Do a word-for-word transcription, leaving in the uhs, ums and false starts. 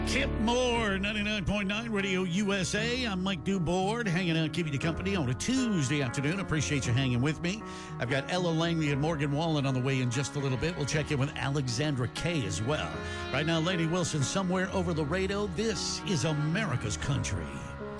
Kip Moore, ninety-nine point nine Radio U S A. I'm Mike Dubord, hanging out, keeping you company on a Tuesday afternoon. Appreciate you hanging with me. I've got Ella Langley and Morgan Wallen on the way in just a little bit. We'll check in with Alexandra Kay as well. Right now, Lady Wilson, Somewhere Over the Radio. This is America's Country.